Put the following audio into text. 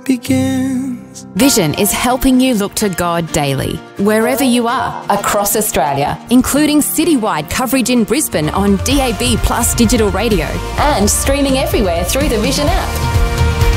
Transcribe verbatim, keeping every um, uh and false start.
begins. Vision is helping you look to God daily, wherever you are, across Australia, including citywide coverage in Brisbane on D A B Plus digital radio and streaming everywhere through the Vision app.